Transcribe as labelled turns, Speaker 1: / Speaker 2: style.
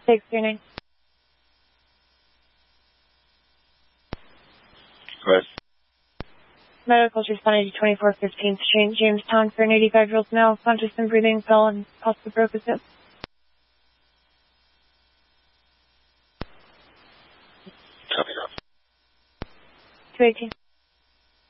Speaker 1: 639.
Speaker 2: Go ahead.
Speaker 1: Medical's responding to 24 15th Street, Jamestown, for an 85-year-old male, conscious and breathing, fell and possibly broke his hip.
Speaker 2: Copy that.
Speaker 1: 218.